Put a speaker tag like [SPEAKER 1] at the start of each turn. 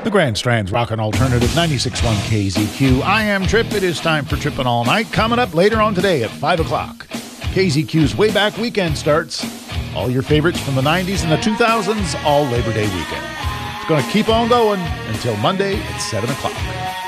[SPEAKER 1] The Grand Strand's Rockin' Alternative 96.1 KZQ. I am Trip. It is time for Trippin' All Night. Coming up later on today at 5 o'clock. KZQ's Way Back Weekend starts. All your favorites from the 90s and the 2000s, all Labor Day weekend. It's going to keep on going until Monday at 7 o'clock.